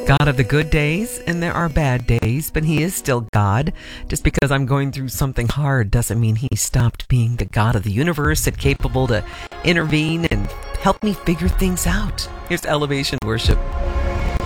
God of the good days, and there are bad days, but He is still God. Just because I'm going through something hard doesn't mean He stopped being the God of the universe and capable to intervene and help me figure things out. Here's Elevation Worship.